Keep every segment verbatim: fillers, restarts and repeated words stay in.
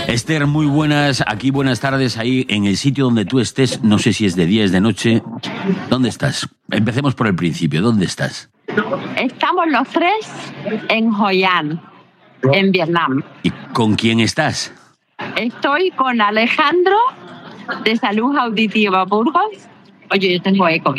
Esther, muy buenas, aquí buenas tardes, ahí en el sitio donde tú estés, no sé si es de día, es de noche. ¿Dónde estás? Empecemos por el principio, ¿dónde estás? Estamos los tres en Hoi An, en Vietnam. ¿Y con quién estás? Estoy con Alejandro, de Salud Auditiva Burgos. Oye, yo tengo eco.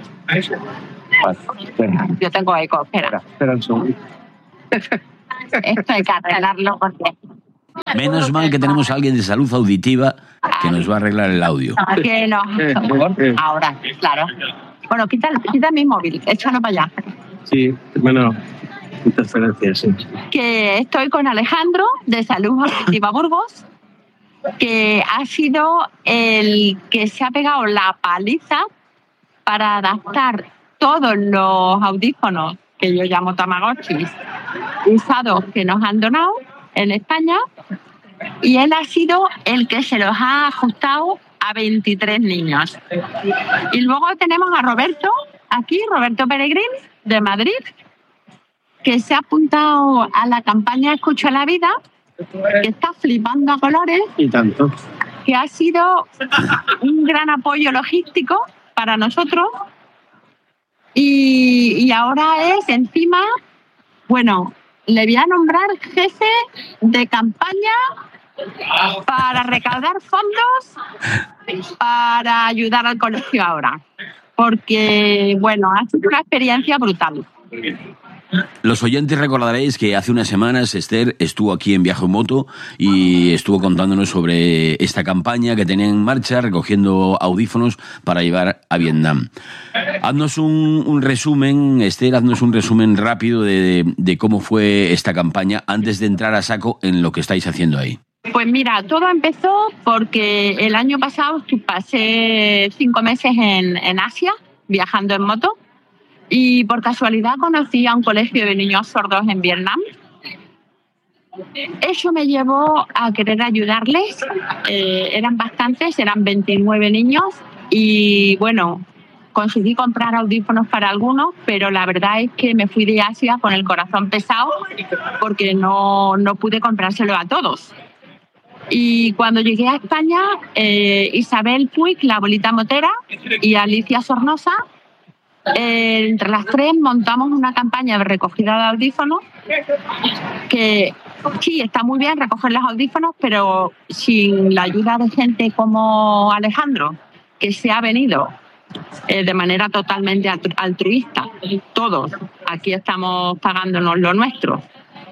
Yo tengo eco, espera. Espera un segundo. Esto hay que arreglarlo porque... Menos mal que tenemos a alguien de Salud Auditiva que nos va a arreglar el audio. Que no. Ahora, claro. Bueno, quita, quita mi móvil, échalo para allá. Sí, bueno, interferencia, sí. Que estoy con Alejandro, de Salud Auditiva Burgos, que ha sido el que se ha pegado la paliza para adaptar todos los audífonos, que yo llamo tamagotchis, usados que nos han donado en España, y él ha sido el que se los ha ajustado a veintitrés niños. Y luego tenemos a Roberto, aquí, Roberto Peregrín, de Madrid, que se ha apuntado a la campaña Escucha la Vida, que está flipando a colores. Y tanto. Que ha sido un gran apoyo logístico para nosotros. Y, y ahora es, encima, bueno, le voy a nombrar jefe de campaña para recaudar fondos para ayudar al colegio ahora. Porque, bueno, ha sido una experiencia brutal. Los oyentes recordaréis que hace unas semanas Esther estuvo aquí en Viaje en Moto y estuvo contándonos sobre esta campaña que tenían en marcha, recogiendo audífonos para llevar a Vietnam. Haznos un, un resumen, Esther, haznos un resumen rápido de, de, de cómo fue esta campaña antes de entrar a saco en lo que estáis haciendo ahí. Pues mira, todo empezó porque el año pasado pasé cinco meses en, en Asia, viajando en moto. Y por casualidad conocí a un colegio de niños sordos en Vietnam. Eso me llevó a querer ayudarles. Eh, eran bastantes, eran veintinueve niños. Y bueno, conseguí comprar audífonos para algunos, pero la verdad es que me fui de Asia con el corazón pesado porque no, no pude comprárselo a todos. Y cuando llegué a España, eh, Isabel Puig, la abuelita motera, y Alicia Sornosa, Eh, entre las tres montamos una campaña de recogida de audífonos que sí, está muy bien recoger los audífonos, pero sin la ayuda de gente como Alejandro, que se ha venido eh, de manera totalmente altruista, todos aquí estamos pagándonos lo nuestro,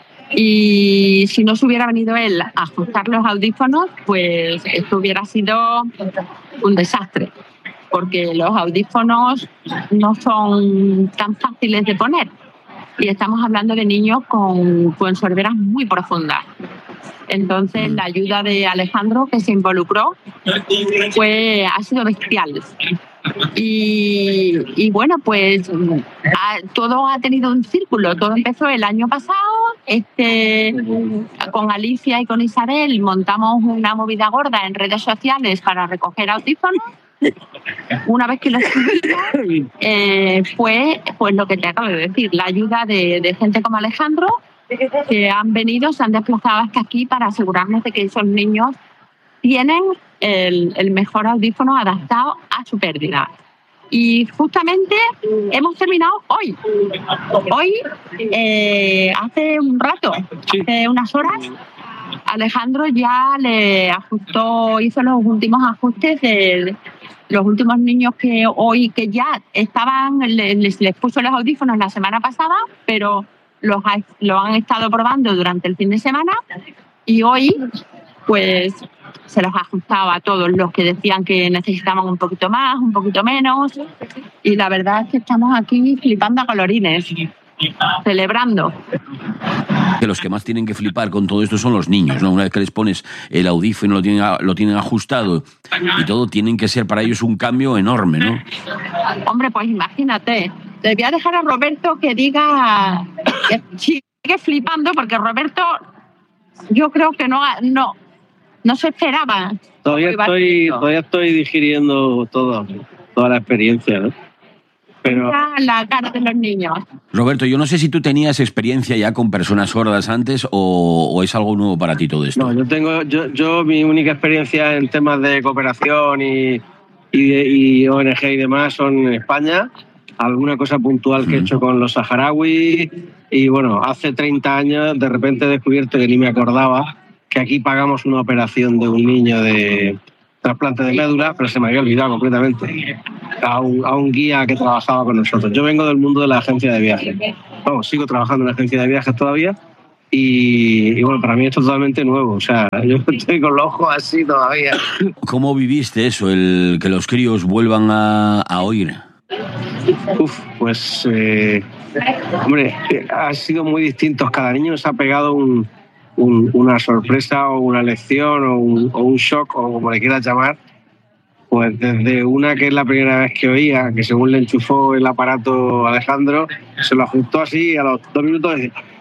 y si no se hubiera venido él a ajustar los audífonos, pues esto hubiera sido un desastre, porque los audífonos no son tan fáciles de poner y estamos hablando de niños con, con sorderas muy profundas. Entonces la ayuda de Alejandro, que se involucró, fue, ha sido bestial. Y, y bueno, pues a, todo ha tenido un círculo. Todo empezó el año pasado. Este, con Alicia y con Isabel montamos una movida gorda en redes sociales para recoger audífonos. Una vez que lo subimos, eh, fue pues lo que te acabo de decir, la ayuda de, de gente como Alejandro, que han venido, se han desplazado hasta aquí para asegurarnos de que esos niños tienen el, el mejor audífono adaptado a su pérdida. Y justamente hemos terminado hoy. Hoy, eh, hace un rato, hace unas horas, Alejandro ya le ajustó, hizo los últimos ajustes de los últimos niños que hoy, que ya estaban, les, les puso los audífonos la semana pasada, pero los ha, lo han estado probando durante el fin de semana y hoy pues se los ha ajustado a todos los que decían que necesitaban un poquito más, un poquito menos, y la verdad es que estamos aquí flipando a colorines, celebrando. Que los que más tienen que flipar con todo esto son los niños, ¿no? Una vez que les pones el audífono, lo tienen, lo tienen ajustado y todo, tienen que ser para ellos un cambio enorme, ¿no? Hombre, pues imagínate. Le voy a dejar a Roberto que diga, que sigue flipando, porque Roberto, yo creo que no, no, no se esperaba. Todavía estoy, todavía estoy digiriendo todo, toda la experiencia, ¿no? Pero... la cara de los niños. Roberto, yo no sé si tú tenías experiencia ya con personas sordas antes o, o es algo nuevo para ti todo esto. No, yo tengo, yo, yo mi única experiencia en temas de cooperación y, y, de, y O N G y demás son en España. Alguna cosa puntual que he hecho con los saharauis y bueno, hace treinta años de repente he descubierto que ni me acordaba que aquí pagamos una operación de un niño de trasplante de médula, pero se me había olvidado completamente, a un, a un guía que trabajaba con nosotros. Yo vengo del mundo de la agencia de viajes. Bueno, sigo trabajando en la agencia de viajes todavía y, y bueno, para mí esto es totalmente nuevo. O sea, yo estoy con los ojos así todavía. ¿Cómo viviste eso, el que los críos vuelvan a, a oír? Uf, pues, eh, hombre, ha sido muy distintos. Cada niño se ha pegado un, un, una sorpresa o una lección o un, o un shock o como le quieras llamar. Pues desde una que es la primera vez que oía, que según le enchufó el aparato Alejandro, se lo ajustó así y a los dos minutos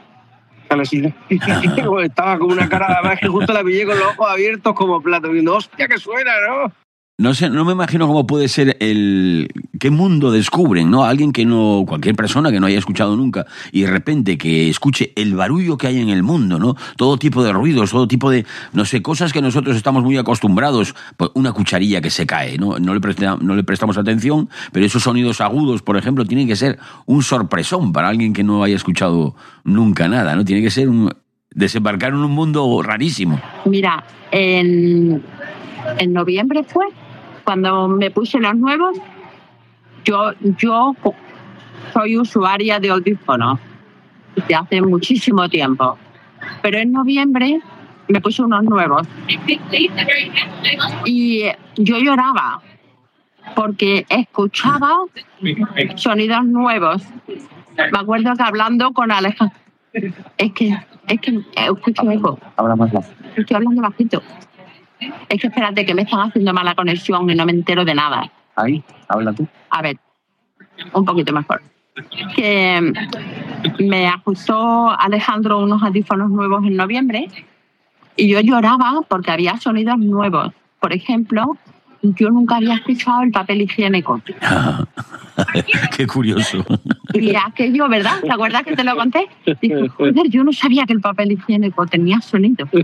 estaba con una cara, además que justo la pillé con los ojos abiertos como plato, viendo, hostia, que suena, ¿no? No sé, no me imagino cómo puede ser el... ¿Qué mundo descubren, no? Alguien que no... Cualquier persona que no haya escuchado nunca y de repente que escuche el barullo que hay en el mundo, ¿no? Todo tipo de ruidos, todo tipo de... No sé, cosas que nosotros estamos muy acostumbrados. Pues una cucharilla que se cae, ¿no? No le, presta, no le prestamos atención, pero esos sonidos agudos, por ejemplo, tienen que ser un sorpresón para alguien que no haya escuchado nunca nada, ¿no? Tiene que ser un... desembarcar en un mundo rarísimo. Mira, en, en noviembre fue... Cuando me puse los nuevos, yo, yo soy usuaria de audífonos desde hace muchísimo tiempo. Pero en noviembre me puse unos nuevos. Y yo lloraba porque escuchaba sonidos nuevos. Me acuerdo que hablando con Alejandro, es que, es que escucho eco. Habla más bajo. Estoy hablando bajito. Es que espérate, que me están haciendo mala conexión y no me entero de nada. Ahí, habla tú. A ver, un poquito mejor. Que me ajustó Alejandro unos audífonos nuevos en noviembre y yo lloraba porque había sonidos nuevos. Por ejemplo, yo nunca había escuchado el papel higiénico. Qué curioso. Y aquello, ¿verdad? ¿Te acuerdas que te lo conté? Dije, joder, yo no sabía que el papel higiénico tenía sonido. ¿Te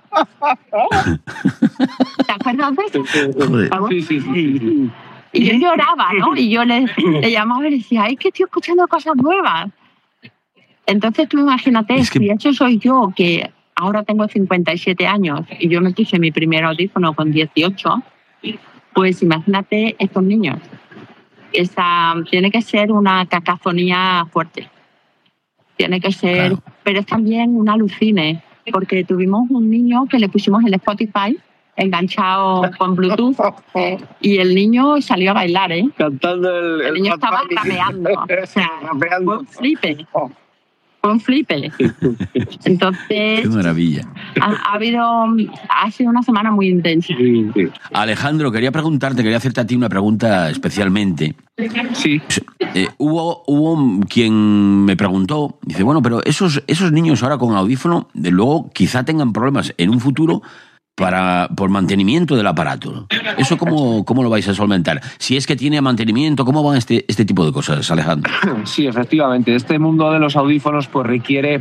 acuerdas de eso? Sí, sí, sí. Y yo lloraba, ¿no? Y yo le, le llamaba y le decía, es que estoy escuchando cosas nuevas. Entonces tú imagínate, es que... si eso soy yo, que ahora tengo cincuenta y siete años y yo me puse mi primer audífono con dieciocho, pues imagínate estos niños. Esa, tiene que ser una cacofonía fuerte. Tiene que ser, claro. Pero es también un alucine, porque tuvimos un niño que le pusimos el Spotify enganchado con Bluetooth y el niño salió a bailar, ¿eh? Cantando el... El niño el estaba rapeando. O sea, fue un flipe. Fue un flipe. Entonces... Qué maravilla. Ha, ha habido... Ha sido una semana muy intensa. Alejandro, quería preguntarte, quería hacerte a ti una pregunta especialmente. Sí. Eh, hubo, hubo quien me preguntó, dice, bueno, pero esos, esos niños ahora con audífono, de luego quizá tengan problemas en un futuro para por mantenimiento del aparato. ¿Eso cómo, cómo lo vais a solventar? Si es que tiene mantenimiento, ¿cómo van este, este tipo de cosas, Alejandro? Sí, efectivamente. Este mundo de los audífonos pues requiere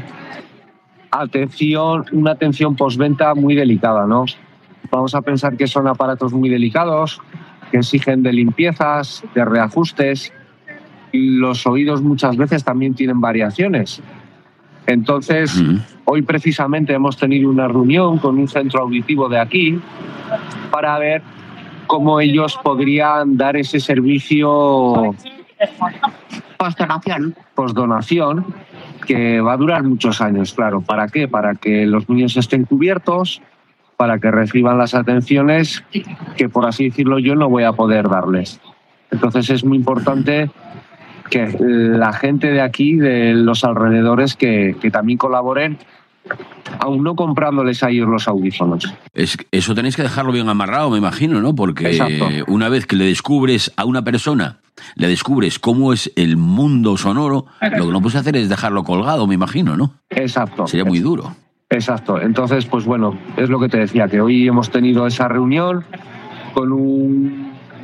atención, una atención postventa muy delicada, ¿no? Vamos a pensar que son aparatos muy delicados, que exigen de limpiezas, de reajustes. Y los oídos muchas veces también tienen variaciones. Entonces, uh-huh. Hoy precisamente hemos tenido una reunión con un centro auditivo de aquí para ver cómo ellos podrían dar ese servicio post-donación. Post-donación, que va a durar muchos años, claro. ¿Para qué? Para que los niños estén cubiertos, para que reciban las atenciones que, por así decirlo, yo no voy a poder darles. Entonces es muy importante que la gente de aquí, de los alrededores, que, que también colaboren, aún no comprándoles a ellos los audífonos. Es, eso tenéis que dejarlo bien amarrado, me imagino, ¿no? Porque Exacto. Una vez que le descubres a una persona, le descubres cómo es el mundo sonoro, lo que no puedes hacer es dejarlo colgado, me imagino, ¿no? Exacto. Sería muy duro. Exacto. Entonces, pues bueno, es lo que te decía, que hoy hemos tenido esa reunión con un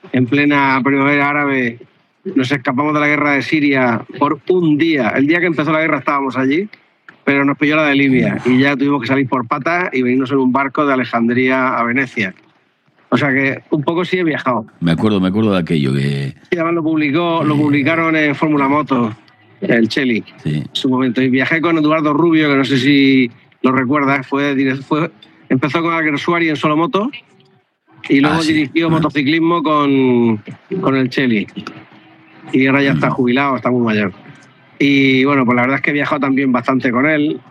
en plena primavera árabe, nos escapamos de la guerra de Siria por un día. El día que empezó la guerra estábamos allí, pero nos pilló la de Libia y ya tuvimos que salir por patas y venirnos en un barco de Alejandría a Venecia. O sea que un poco sí he viajado. Me acuerdo, me acuerdo de aquello que... Y además lo, publicó, lo publicaron en Fórmula Moto, el Cheli, sí. En su momento. Y viajé con Eduardo Rubio, que no sé si lo recuerdas, fue, fue, empezó con Alguersuari en solo moto y luego ah, sí. dirigió motociclismo con, con el Cheli. Y ahora ya está jubilado, está muy mayor. Y bueno, pues la verdad es que he viajado también bastante con él.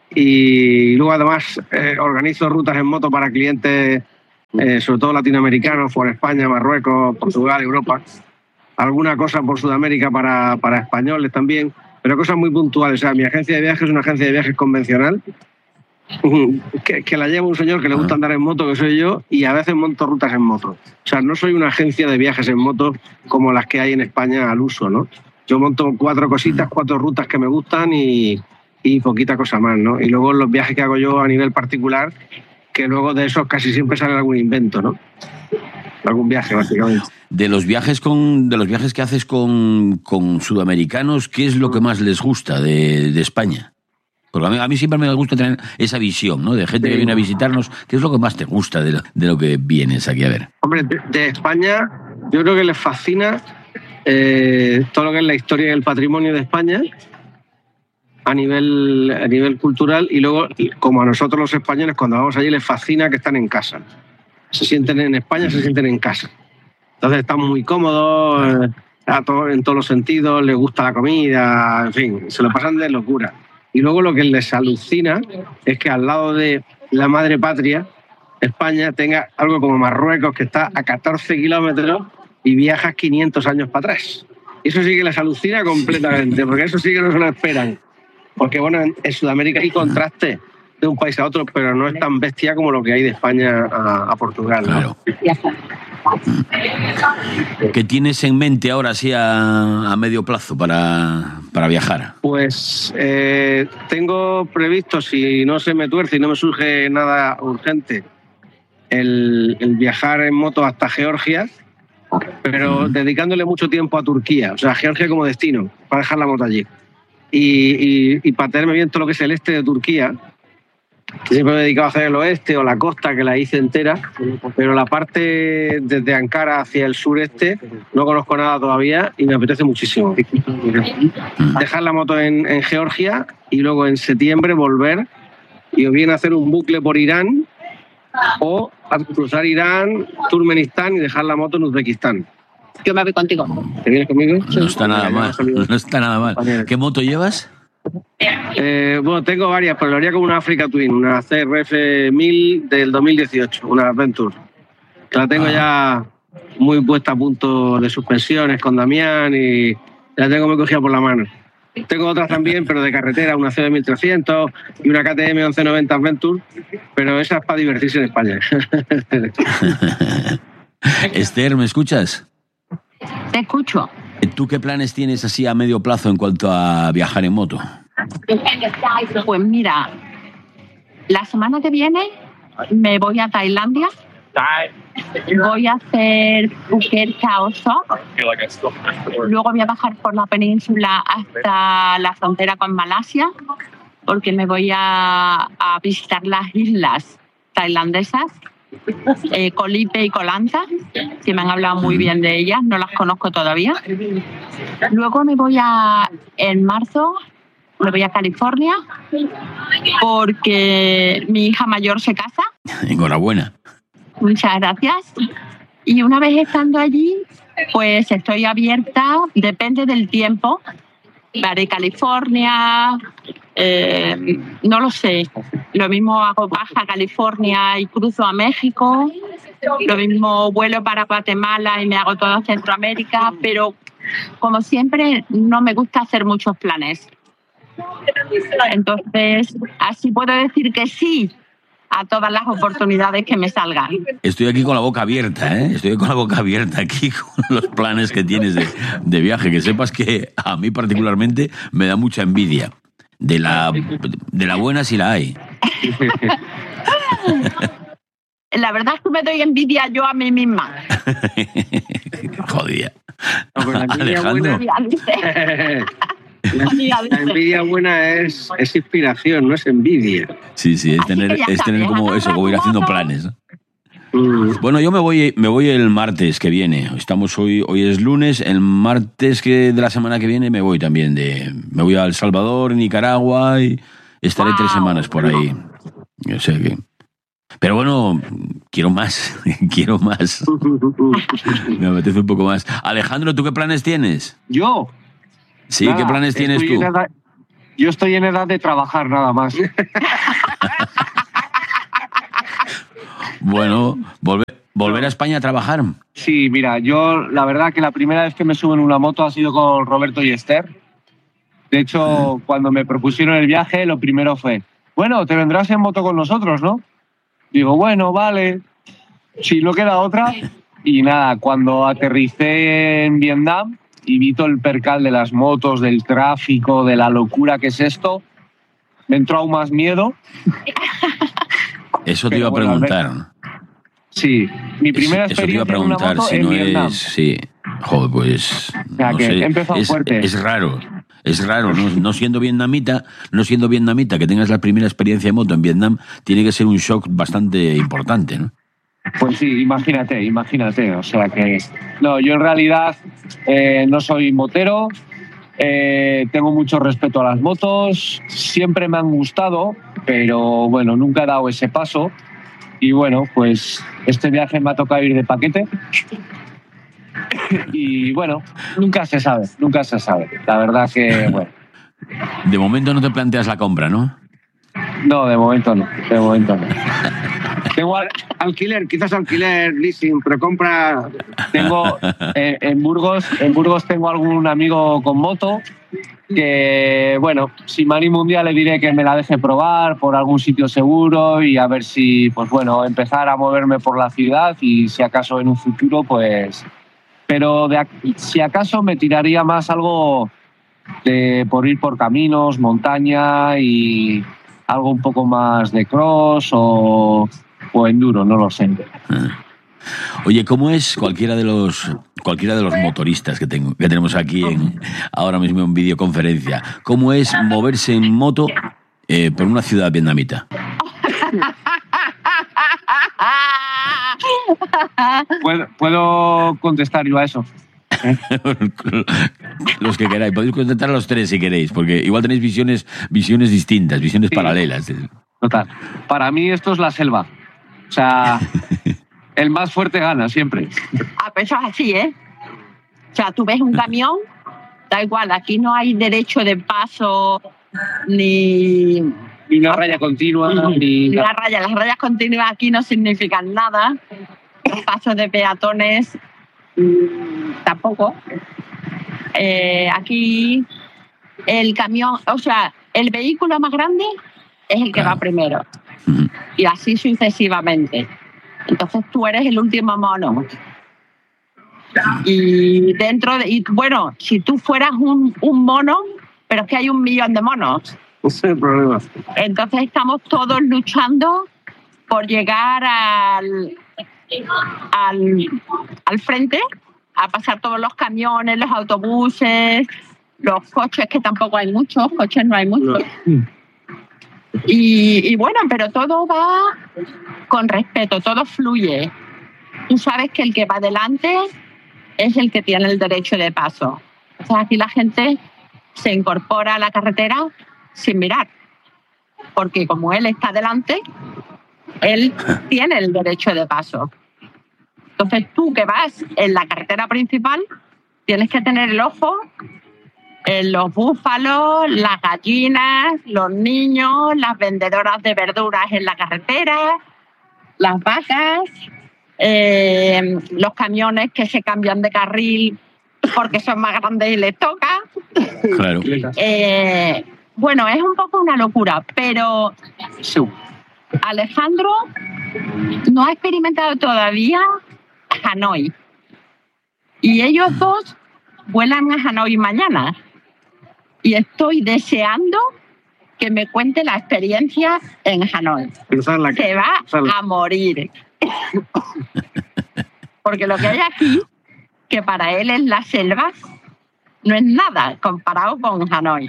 Y luego además eh, organizo rutas en moto para clientes... Eh, sobre todo latinoamericanos, por España, Marruecos, Portugal, Europa. Alguna cosa por Sudamérica para, para españoles también, pero cosas muy puntuales. O sea, mi agencia de viajes es una agencia de viajes convencional, que, que la lleva un señor que le gusta andar en moto, que soy yo, y a veces monto rutas en moto. O sea, no soy una agencia de viajes en moto como las que hay en España al uso, ¿no? Yo monto cuatro cositas, cuatro rutas que me gustan y, y poquita cosa más, ¿no? Y luego los viajes que hago yo a nivel particular, que luego de esos casi siempre sale algún invento, ¿no? Algún viaje, básicamente. De los viajes con, de los viajes que haces con, con sudamericanos, ¿qué es lo que más les gusta de, de España? Porque a mí, a mí siempre me gusta tener esa visión, ¿no? De gente sí. que viene a visitarnos. ¿Qué es lo que más te gusta de lo, de lo que vienes aquí a ver? Hombre, de, de España yo creo que les fascina eh, todo lo que es la historia y el patrimonio de España a nivel, a nivel cultural, y luego, como a nosotros los españoles, cuando vamos allí les fascina que están en casa. Se sienten en España, se sienten en casa. Entonces están muy cómodos a todo, en todos los sentidos, les gusta la comida, en fin, se lo pasan de locura. Y luego lo que les alucina es que al lado de la madre patria, España, tenga algo como Marruecos, que está a catorce kilómetros y viajas quinientos años para atrás. Eso sí que les alucina completamente, porque eso sí que no se lo esperan. Porque, bueno, en, en Sudamérica hay contraste de un país a otro, pero no es tan bestia como lo que hay de España a, a Portugal, ¿no? Claro. ¿Qué tienes en mente ahora, así a, a medio plazo, para, para viajar? Pues eh, tengo previsto, si no se me tuerce y no me surge nada urgente, el, el viajar en moto hasta Georgia, pero uh-huh. dedicándole mucho tiempo a Turquía, o sea, Georgia como destino, para dejar la moto allí. Y, y, y para tenerme bien todo lo que es el este de Turquía, que siempre me he dedicado a hacer el oeste o la costa, que la hice entera, pero la parte desde Ankara hacia el sureste no conozco nada todavía y me apetece muchísimo. Dejar la moto en, en Georgia y luego en septiembre volver y o bien hacer un bucle por Irán o cruzar Irán, Turkmenistán y dejar la moto en Uzbekistán. Yo me voy contigo. ¿Te vienes conmigo? No está nada mal, no está nada mal. ¿Qué moto llevas? Eh, bueno, tengo varias, pero lo haría con una Africa Twin, una C R F mil del dos mil dieciocho, una Adventure. Que la tengo ah. ya muy puesta a punto de suspensiones con Damián y la tengo muy cogida por la mano. Tengo otras también, pero de carretera, una C B mil trescientos y una K T M once noventa Adventure, pero esa es para divertirse en España. Esther, ¿me escuchas? Te escucho. ¿Tú qué planes tienes así a medio plazo en cuanto a viajar en moto? Pues mira, la semana que viene me voy a Tailandia. Voy a hacer Phuket Khao Sok. Luego voy a bajar por la península hasta la frontera con Malasia, porque me voy a, a visitar las islas tailandesas. Eh, Koh Lipe y Koh Lanta, que me han hablado muy bien de ellas, no las conozco todavía. Luego me voy a, en marzo, me voy a California, porque mi hija mayor se casa. Enhorabuena. Muchas gracias. Y una vez estando allí, pues estoy abierta, depende del tiempo. Haré California, eh, no lo sé. Lo mismo hago Baja California y cruzo a México. Lo mismo vuelo para Guatemala y me hago todo Centroamérica. Pero, como siempre, no me gusta hacer muchos planes. Entonces, así puedo decir que sí a todas las oportunidades que me salgan. Estoy aquí con la boca abierta, ¿eh? Estoy con la boca abierta aquí con los planes que tienes de, de viaje. Que sepas que a mí particularmente me da mucha envidia. De la, de la buena si la hay. La verdad es que me doy envidia yo a mí misma. Jodía. No, pues la envidia Alejandro. buena, la, la envidia buena es, es inspiración, no es envidia. Sí, sí, es Así tener, que ya es tener sabes, como eso, como ir haciendo agarra tu planes. ¿no? Mm. Bueno, yo me voy, me voy el martes que viene. Estamos hoy, hoy es lunes. El martes que de la semana que viene me voy también de, me voy a El Salvador, Nicaragua y estaré Wow. tres semanas por ahí. Yo sé que. Pero bueno, quiero más, quiero más. Me apetece un poco más. Alejandro, ¿tú qué planes tienes? Yo, Sí, nada, ¿qué planes tienes estoy tú? en edad- yo estoy en edad de trabajar nada más. Bueno, volver, volver a España a trabajar. Sí, mira, yo la verdad que la primera vez que me subo en una moto ha sido con Roberto y Esther. De hecho, cuando me propusieron el viaje, lo primero fue, bueno, te vendrás en moto con nosotros, ¿no? Digo, bueno, vale, si no queda otra. Y nada, cuando aterricé en Vietnam y vi todo el percal de las motos, del tráfico, de la locura que es esto, me entró aún más miedo. Eso te Pero iba a bueno, preguntar. Sí, mi primera Eso, eso te iba a experiencia en una preguntar, moto si en no Vietnam. es... Sí, joder, pues... sea, no que sé, he empezado es, fuerte. es raro, es raro, ¿no? No siendo vietnamita, no siendo vietnamita, que tengas la primera experiencia de moto en Vietnam, tiene que ser un shock bastante importante, ¿no? Pues sí, imagínate, imagínate. O sea que... No, yo en realidad eh, no soy motero, eh, tengo mucho respeto a las motos, siempre me han gustado, pero bueno, nunca he dado ese paso. Y bueno, pues este viaje me ha tocado ir de paquete. Y bueno, nunca se sabe, nunca se sabe. La verdad que, bueno, De momento no te planteas la compra, ¿no? no, de momento no, de momento no. Tengo, al- Alquiler, quizás alquiler, leasing, pero compra. tengo eh, en Burgos, en Burgos tengo algún amigo con moto que, bueno, si me animo un día le diré que me la deje probar por algún sitio seguro y a ver si, pues bueno, empezar a moverme por la ciudad y si acaso en un futuro, pues... Pero de, ac- si acaso me tiraría más algo de, por ir por caminos, montaña y algo un poco más de cross o, o enduro, no lo sé. Oye, ¿cómo es cualquiera de los cualquiera de los motoristas que tengo que tenemos aquí en, ahora mismo en videoconferencia? ¿Cómo es moverse en moto eh, por una ciudad vietnamita? ¿Puedo, puedo contestar yo a eso? Los que queráis, podéis contestar a los tres si queréis, porque igual tenéis visiones visiones distintas, visiones Sí. paralelas. Total. Para mí esto es la selva. O sea, el más fuerte gana siempre. Ah, pero eso es así, ¿eh? O sea, tú ves un camión, da igual, aquí no hay derecho de paso ni, Ni una raya continua, ni... ni la raya. Las rayas continuas aquí no significan nada. Los pasos de peatones mmm, tampoco. Eh, aquí el camión, o sea, el vehículo más grande es el que Claro. va primero. Y así sucesivamente. Entonces tú eres el último mono. Y dentro de, y bueno, si tú fueras un, un mono, pero es que hay un millón de monos. Ese es el problema. Entonces estamos todos luchando por llegar al, al, al frente, a pasar todos los camiones, los autobuses, los coches, que tampoco hay muchos, coches no hay muchos. Y, y bueno, pero todo va con respeto, todo fluye. Tú sabes que el que va adelante es el que tiene el derecho de paso. O sea, aquí la gente se incorpora a la carretera sin mirar, porque como él está delante, él tiene el derecho de paso. Entonces tú que vas en la carretera principal, tienes que tener el ojo en los búfalos, las gallinas, los niños, las vendedoras de verduras en la carretera, las vacas, eh, los camiones que se cambian de carril porque son más grandes y les toca. Claro. Eh, bueno, es un poco una locura, pero Alejandro no ha experimentado todavía Hanoi. Y ellos dos vuelan a Hanoi mañana. Y estoy deseando que me cuente la experiencia en Hanoi. Cruzarla. Se va cruzarla. a morir. Porque lo que hay aquí, que para él es la selva, no es nada comparado con Hanoi.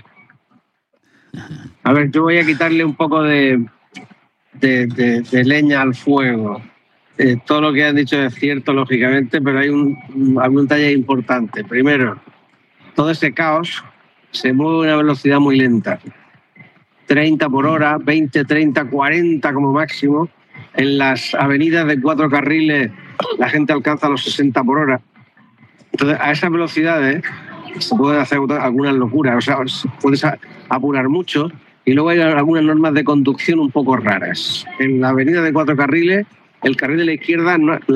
A ver, yo voy a quitarle un poco de, de, de, de leña al fuego. Eh, todo lo que han dicho es cierto, lógicamente, pero hay un, un detalle importante. Primero, todo ese caos se mueve a una velocidad muy lenta. treinta por hora, veinte, treinta, cuarenta como máximo. En las avenidas de cuatro carriles la gente alcanza los sesenta por hora. Entonces, a esas velocidades se pueden hacer algunas locuras. O sea, puedes apurar mucho. Y luego hay algunas normas de conducción un poco raras. En la avenida de cuatro carriles, el carril de la izquierda no,